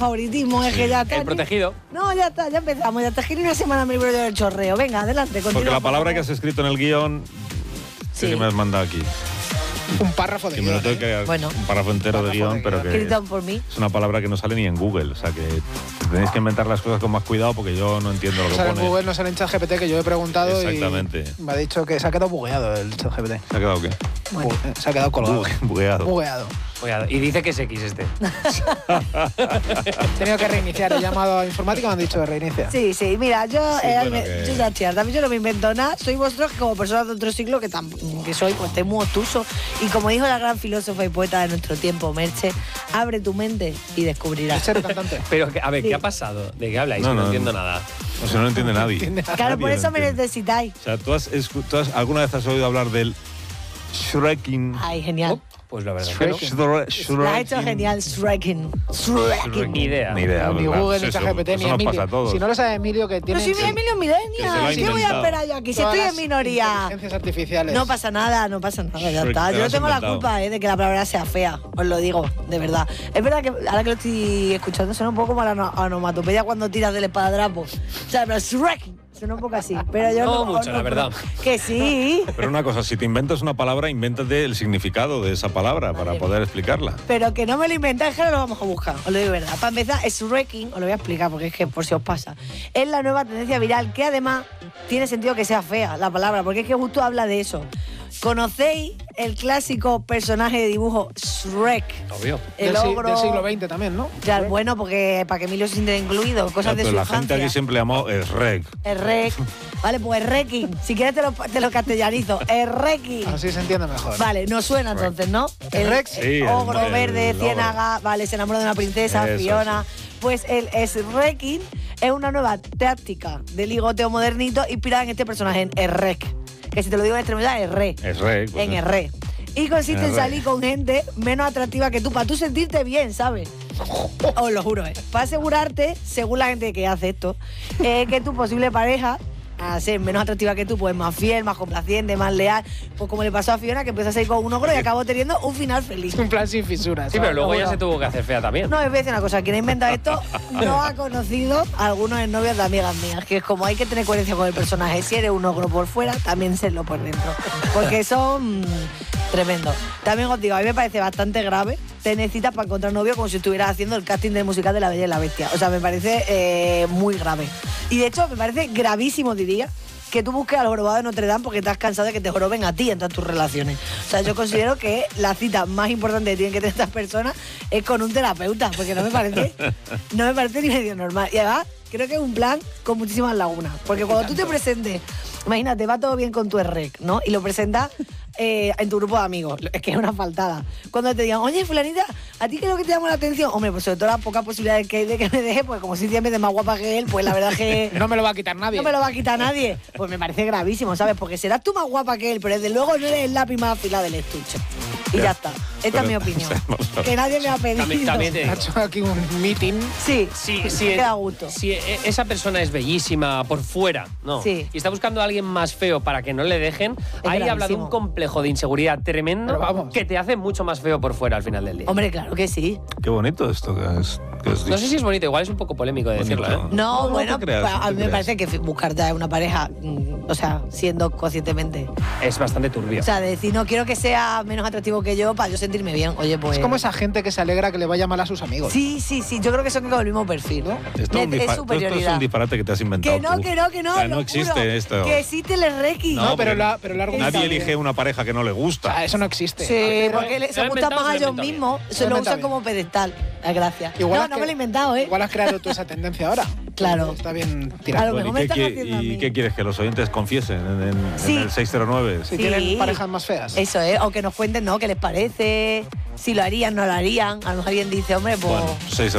favoritismo, es que ya está. Protegido. No, ya está, ya empezamos. Ya está aquí una semana me libro del chorreo. Venga, adelante, continúa. Porque la palabra que has escrito en el guión, sí, que me has mandado aquí. Un párrafo de guión. Bueno. Un párrafo entero de guión, pero que escrito por mí. Es una palabra que no sale ni en Google. O sea, que tenéis que inventar las cosas con más cuidado porque yo no entiendo lo que pone. pone. En Google no sale en ChatGPT, que yo he preguntado. Exactamente. Y me ha dicho que se ha quedado bugueado el ChatGPT. ¿Se ha quedado qué? Bueno. Se ha quedado colgado. Bugueado. Y dice que es X este. He tenido que reiniciar. He llamado a informática y me han dicho que reinicia. Sí, mira, yo yo también yo no me invento nada. Soy vosotros como personas de otro siglo que soy, pues estoy muy obtuso. Y como dijo la gran filósofa y poeta de nuestro tiempo, Merche, abre tu mente y descubrirás. Pero, a ver, ¿qué ha pasado? ¿De qué habláis? No entiendo nada. O sea, no entiende nadie. Claro, por eso me necesitáis. O sea, ¿tú alguna vez has oído hablar del Shreking? Ay, genial. Pues la verdad es que no. Lo has hecho genial, Shreking. Ni idea. Ni Google, ni ChatGPT, ni Emilio. Si no lo sabe Emilio, que tiene... Pero si Emilio Millennial, ¿qué voy a esperar yo aquí? Si estoy en minoría. Inteligencias artificiales. No pasa nada, ya está. Yo no tengo la culpa de que la palabra sea fea, os lo digo, de verdad. Es verdad que ahora que lo estoy escuchando suena un poco como la onomatopeya cuando tiras del espadadrapo. O sea, pero Shreking. Suena un poco así, pero yo no mucho, la verdad. Que sí. Pero una cosa, si te inventas una palabra, invéntate el significado de esa palabra para poder explicarla. Pero que no me lo inventáis, que no lo vamos a buscar, os lo digo verdad. Para empezar, Shreking, os lo voy a explicar porque es que por si os pasa, es la nueva tendencia viral que además tiene sentido que sea fea la palabra, porque es que justo habla de eso. ¿Conocéis el clásico personaje de dibujo Shrek? Obvio. Del siglo XX también, ¿no? Ya, bueno, porque para que Emilio se sienta incluido, cosas de su la infancia. gente aquí siempre le llamó Shrek. Shrek. Vale, pues Shrek. Si quieres te lo castellanizo. Shrek. Así se entiende mejor. Vale, nos suena entonces, ¿no? El Rex. Sí, ogro verde, ciénaga, vale, se enamoró de una princesa, Eso, Fiona. Sí. Pues el Shreking es una nueva táctica de ligoteo modernito inspirada en este personaje, en Shrek. Que si te lo digo en extremidad, es re. Es re. Pues en re. Y consiste en salir con gente menos atractiva que tú, para tú sentirte bien, ¿sabes? Os lo juro, para asegurarte, según la gente que hace esto, que tu posible pareja, a ser menos atractiva que tú, pues más fiel, más complaciente, más leal. Pues como le pasó a Fiona, que empezó a salir con un ogro y acabó teniendo un final feliz. Un plan sin fisuras. Sí, pero luego ya se tuvo que hacer fea también. No, es decir una cosa, quien ha inventado esto no ha conocido a algunos novios de amigas mías, que es como hay que tener coherencia con el personaje. Si eres un ogro por fuera, también serlo por dentro. Porque son tremendos. También os digo, a mí me parece bastante grave. Te necesitas para encontrar novio como si estuvieras haciendo el casting del musical de La Bella y la Bestia. O sea, me parece muy grave. Y de hecho, me parece gravísimo, diría, que tú busques al jorobado de Notre Dame porque estás cansado de que te joroben a ti en todas tus relaciones. O sea, yo considero que la cita más importante que tienen que tener estas personas es con un terapeuta, porque no me parece ni medio normal. Y además, creo que es un plan con muchísimas lagunas. Porque cuando tú te presentes, imagínate, va todo bien con tu Shrek, ¿no? Y lo presentas en tu grupo de amigos. Es que es una faltada. Cuando te digan, oye, fulanita, ¿a ti qué es lo que te llama la atención? Hombre, pues sobre todo la poca posibilidad que hay de que me deje, pues como si siempre es más guapa que él, pues la verdad es que... No me lo va a quitar nadie. No me lo va a quitar nadie. Pues me parece gravísimo, ¿sabes? Porque serás tú más guapa que él, pero desde luego no eres el lápiz más afilado del estuche. Y ya está. Esta es mi opinión. Que nadie me ha pedido. También ha hecho aquí un meeting. Sí, sí, queda a gusto. Si esa persona es bellísima por fuera, ¿no? Sí. Y está buscando a alguien más feo para que no le dejen, ahí habla de un complejo de inseguridad tremendo que te hace mucho más feo por fuera al final del día. Hombre, claro que sí. Qué bonito esto que es. No sé si es bonito, igual es un poco polémico de decirlo, ¿eh? No, bueno, a mí me parece que buscar ya una pareja, o sea, siendo conscientemente. Es bastante turbio. O sea, de decir, no quiero que sea menos atractivo que yo para yo sentirme bien. Oye, pues... Es como esa gente que se alegra que le vaya mal a sus amigos. Sí, yo creo que son con el mismo perfil, ¿no? Esto es un disparate que te has inventado. Que no, o sea, no existe esto. Que existe el Reiki. No, pero nadie elige una pareja que no le gusta. O sea, eso no existe. Sí, porque se gustan más a ellos mismos, se lo usan como pedestal. Gracias. No me lo he inventado, ¿eh? Igual has creado tú esa tendencia ahora. Claro. Está bien tirado. ¿Y qué quieres? ¿Que los oyentes confiesen en el 609? Si tienen parejas más feas. Eso es, o que nos cuenten, ¿no? ¿Qué les parece? Si lo harían, no lo harían. A lo mejor alguien dice, hombre, pues... Bueno,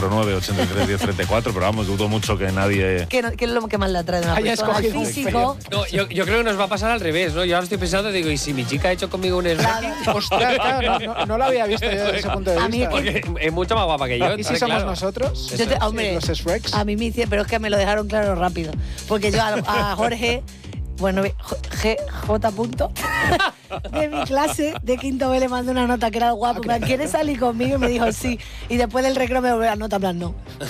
609-83-1034, pero vamos, dudo mucho que nadie... ¿Qué es lo que más le atrae de una persona? El físico. No, yo creo que nos va a pasar al revés, ¿no? Yo ahora estoy pensando, digo, ¿y si mi chica ha hecho conmigo un Shrek? Ostras, claro, no lo había visto yo desde ese punto de vista. Porque es mucho más guapa que yo. ¿Y si somos nosotros? Hombre, los Shreks. A mí me hicieron, pero es que me lo dejaron claro rápido. Porque yo a Jorge... Bueno, J. de mi clase de quinto B le mandé una nota que era el guapo. ¿Quieres salir conmigo? Y me dijo sí. Y después del recreo me volvió la nota, en plan, no.